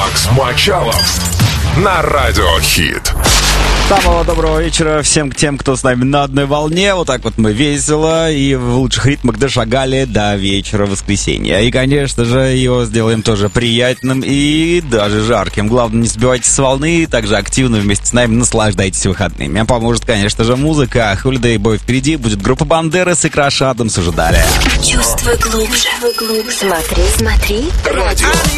Макс Мачалов на Радио Хит. Самого доброго вечера всем тем, кто с нами на одной волне. Вот так вот мы весело и в лучших ритмах дошагали до вечера воскресенья. И, конечно же, его сделаем тоже приятным и даже жарким. Главное, не сбивайтесь с волны, также активно вместе с нами наслаждайтесь выходными. А поможет, конечно же, музыка. Holiday Boy впереди, будет группа Бандерас и Краш Адамс уже далее. Чувствуй глубже. Смотри. Радио